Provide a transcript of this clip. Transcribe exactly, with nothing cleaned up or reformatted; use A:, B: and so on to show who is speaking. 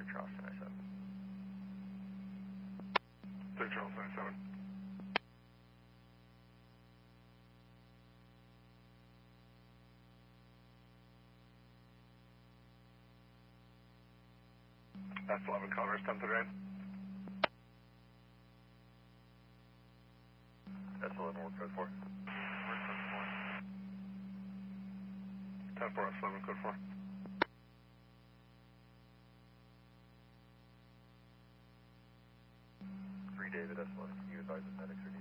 A: Charleston ninety-seven.
B: three Charleston ninety-seven. That's eleven Converse, ten thirty-eight.
A: That's eleven, work code four.
B: ten four, that's eleven, code four.
A: three David, that's eleven. Can you advise the medics or